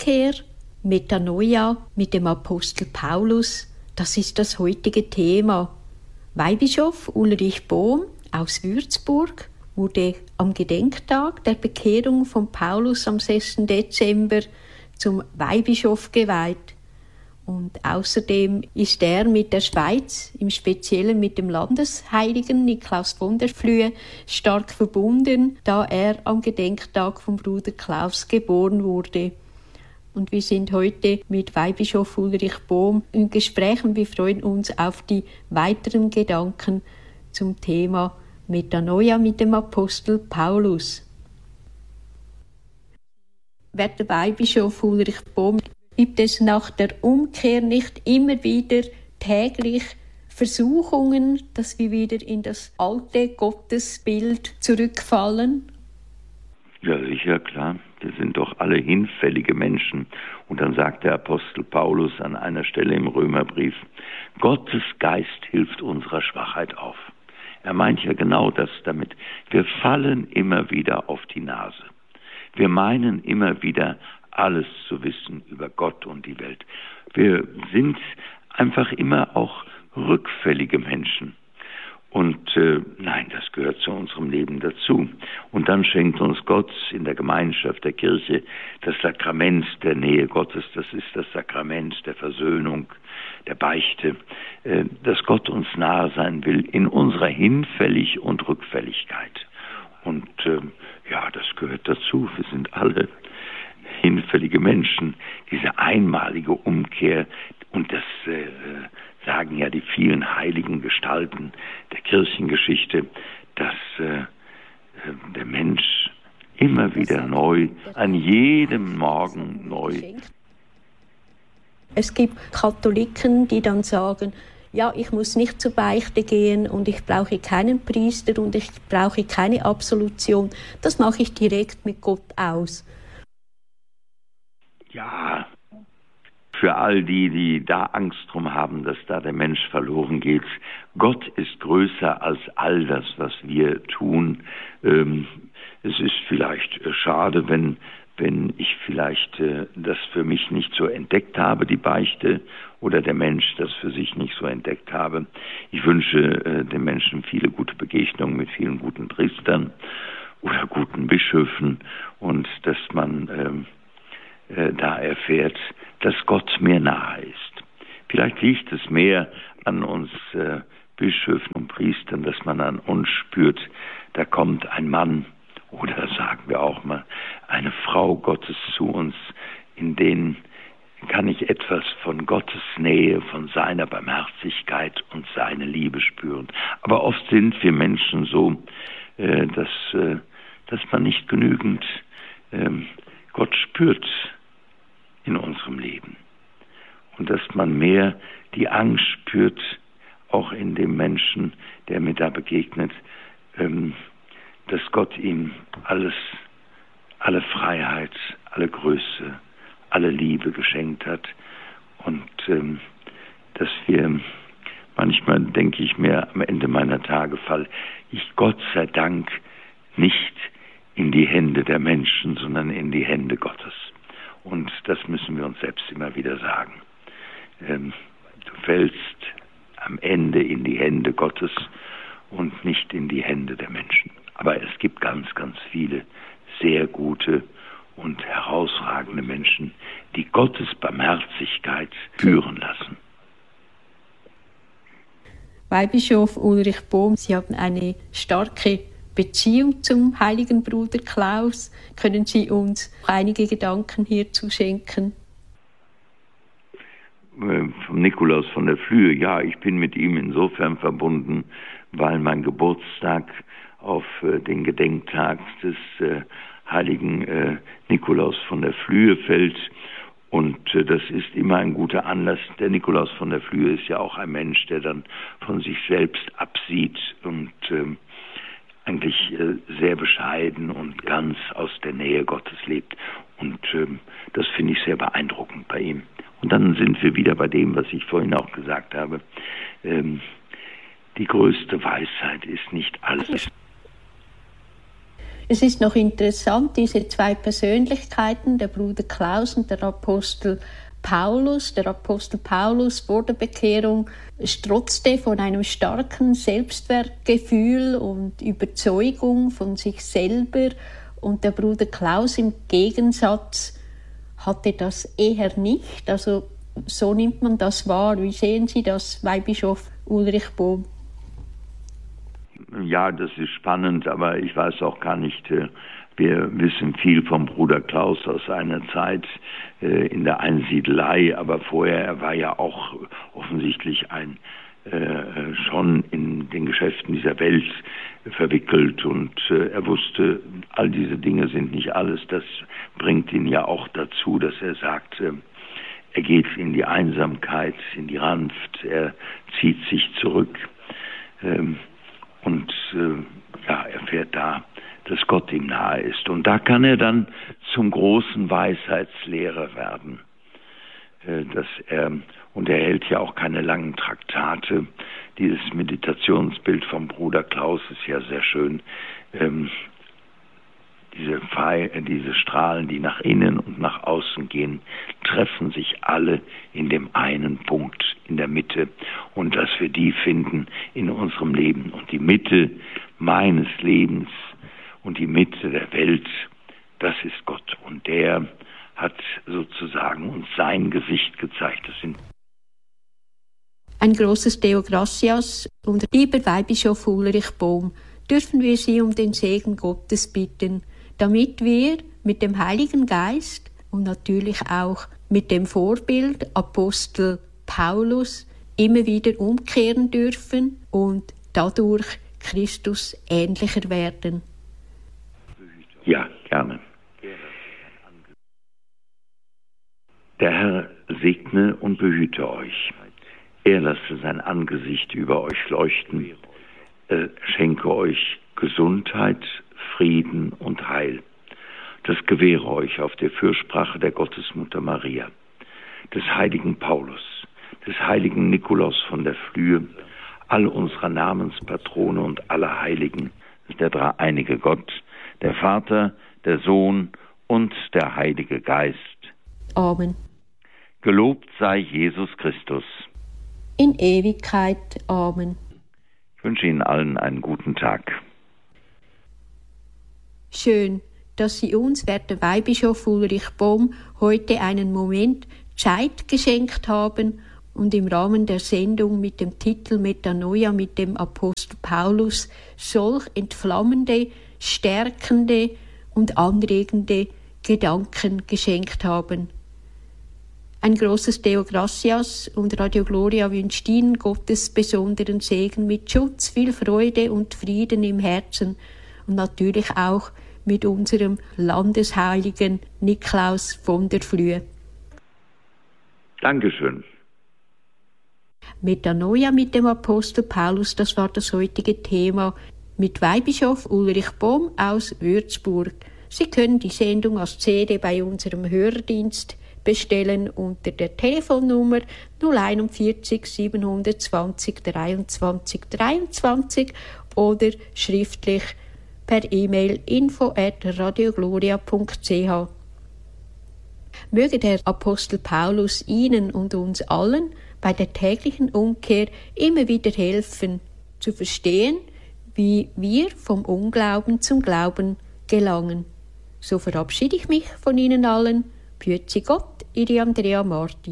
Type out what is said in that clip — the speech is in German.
Umkehr, Metanoia mit dem Apostel Paulus, das ist das heutige Thema. Weihbischof Ulrich Bohm aus Würzburg wurde am Gedenktag der Bekehrung von Paulus am 6. Dezember zum Weihbischof geweiht. Und außerdem ist er mit der Schweiz, im Speziellen mit dem Landesheiligen Niklaus von der Flühe, stark verbunden, da er am Gedenktag von Bruder Klaus geboren wurde. Und wir sind heute mit Weihbischof Ulrich Bohm im Gespräch und wir freuen uns auf die weiteren Gedanken zum Thema Metanoia mit dem Apostel Paulus. Werter Weihbischof Ulrich Bohm, gibt es nach der Umkehr nicht immer wieder täglich Versuchungen, dass wir wieder in das alte Gottesbild zurückfallen? Ja, sicher, klar. Wir sind doch alle hinfällige Menschen. Und dann sagt der Apostel Paulus an einer Stelle im Römerbrief, Gottes Geist hilft unserer Schwachheit auf. Er meint ja genau das damit. Wir fallen immer wieder auf die Nase. Wir meinen immer wieder, alles zu wissen über Gott und die Welt. Wir sind einfach immer auch rückfällige Menschen. Und nein, das gehört zu unserem Leben dazu. Und dann schenkt uns Gott in der Gemeinschaft der Kirche das Sakrament der Nähe Gottes. Das ist das Sakrament der Versöhnung, der Beichte, dass Gott uns nahe sein will in unserer Hinfällig- und Rückfälligkeit. Und ja, das gehört dazu. Wir sind alle hinfällige Menschen. Diese einmalige Umkehr, und das sagen ja die vielen heiligen Gestalten der Kirchengeschichte, dass der Mensch immer wieder neu, an jedem Morgen neu. Es gibt Katholiken, die dann sagen, ja, ich muss nicht zur Beichte gehen und ich brauche keinen Priester und ich brauche keine Absolution. Das mache ich direkt mit Gott aus. Ja, für all die da Angst drum haben, dass da der Mensch verloren geht. Gott ist größer als all das, was wir tun. Es ist vielleicht schade, wenn ich vielleicht das für mich nicht so entdeckt habe, die Beichte, oder der Mensch das für sich nicht so entdeckt habe. Ich wünsche den Menschen viele gute Begegnungen mit vielen guten Priestern oder guten Bischöfen und dass man da erfährt, dass Gott mir nahe ist. Vielleicht liegt es mehr an uns Bischöfen und Priestern, dass man an uns spürt, da kommt ein Mann oder sagen wir auch mal eine Frau Gottes zu uns, in denen kann ich etwas von Gottes Nähe, von seiner Barmherzigkeit und seine Liebe spüren. Aber oft sind wir Menschen so, dass man nicht genügend Gott spürt in unserem Leben. Und dass man mehr die Angst spürt, auch in dem Menschen, der mir da begegnet, dass Gott ihm alle Freiheit, alle Größe, alle Liebe geschenkt hat. Und dass wir manchmal, denke ich mir, am Ende meiner Tage falle ich Gott sei Dank nicht in die Hände der Menschen, sondern in die Hände Gottes. Und das müssen wir uns selbst immer wieder sagen. Du fällst am Ende in die Hände Gottes und nicht in die Hände der Menschen. Aber es gibt ganz, ganz viele sehr gute und herausragende Menschen, die Gottes Barmherzigkeit führen lassen. Weihbischof Ulrich Bohm, Sie haben eine starke Beziehung zum heiligen Bruder Klaus. Können Sie uns einige Gedanken hierzu schenken? Vom Nikolaus von der Flühe, ja, ich bin mit ihm insofern verbunden, weil mein Geburtstag auf den Gedenktag des heiligen Nikolaus von der Flühe fällt. Und das ist immer ein guter Anlass. Der Nikolaus von der Flühe ist ja auch ein Mensch, der dann von sich selbst absieht und eigentlich sehr bescheiden und ganz aus der Nähe Gottes lebt. Und das finde ich sehr beeindruckend bei ihm. Und dann sind wir wieder bei dem, was ich vorhin auch gesagt habe. Die größte Weisheit ist nicht alles. Es ist noch interessant, diese zwei Persönlichkeiten, der Bruder Klaus und der Apostel Paulus. Der Apostel Paulus vor der Bekehrung strotzte von einem starken Selbstwertgefühl und Überzeugung von sich selber. Und der Bruder Klaus im Gegensatz hatte das eher nicht. Also so nimmt man das wahr. Wie sehen Sie das, Weihbischof Ulrich Bohm? Ja, das ist spannend, aber ich weiß auch gar nicht, wir wissen viel vom Bruder Klaus aus seiner Zeit in der Einsiedelei, aber vorher, er war ja auch offensichtlich schon in den Geschäften dieser Welt verwickelt und er wusste, all diese Dinge sind nicht alles. Das bringt ihn ja auch dazu, dass er sagt, er geht in die Einsamkeit, in die Ranft, er zieht sich zurück und erfährt da, dass Gott ihm nahe ist. Und da kann er dann zum großen Weisheitslehrer werden. Und er hält ja auch keine langen Traktate. Dieses Meditationsbild vom Bruder Klaus ist ja sehr schön. Diese Strahlen, die nach innen und nach außen gehen, treffen sich alle in dem einen Punkt in der Mitte und dass wir die finden in unserem Leben. Und die Mitte meines Lebens und die Mitte der Welt, das ist Gott. Und der hat sozusagen uns sein Gesicht gezeigt. Das sind ein großes Deo Gratias. Und lieber Weihbischof Ulrich Bohm, dürfen wir Sie um den Segen Gottes bitten, damit wir mit dem Heiligen Geist und natürlich auch mit dem Vorbild Apostel Paulus immer wieder umkehren dürfen und dadurch Christus ähnlicher werden. Ja, gerne. Der Herr segne und behüte euch. Er lasse sein Angesicht über euch leuchten. Er schenke euch Gesundheit, Frieden und Heil. Das gewähre euch auf der Fürsprache der Gottesmutter Maria, des heiligen Paulus, des heiligen Nikolaus von der Flühe, all unserer Namenspatrone und aller Heiligen, der dreieinige Gott, der Vater, der Sohn und der Heilige Geist. Amen. Gelobt sei Jesus Christus. In Ewigkeit. Amen. Ich wünsche Ihnen allen einen guten Tag. Schön, dass Sie uns, werter Weihbischof Ulrich Bohm, heute einen Moment Zeit geschenkt haben und im Rahmen der Sendung mit dem Titel Metanoia mit dem Apostel Paulus solch entflammende, stärkende und anregende Gedanken geschenkt haben. Ein großes Deo Gratias und Radio Gloria wünscht Ihnen Gottes besonderen Segen mit Schutz, viel Freude und Frieden im Herzen und natürlich auch mit unserem Landesheiligen Nikolaus von der Flühe. Dankeschön. Metanoia mit dem Apostel Paulus, das war das heutige Thema mit Weihbischof Ulrich Bohm aus Würzburg. Sie können die Sendung als CD bei unserem Hörerdienst bestellen unter der Telefonnummer 041 720 23 23 oder schriftlich per E-Mail info@radiogloria.ch. Möge der Apostel Paulus Ihnen und uns allen bei der täglichen Umkehr immer wieder helfen, zu verstehen, wie wir vom Unglauben zum Glauben gelangen. So verabschiede ich mich von Ihnen allen. Grüezi Gott, Ihre Andrea Martin.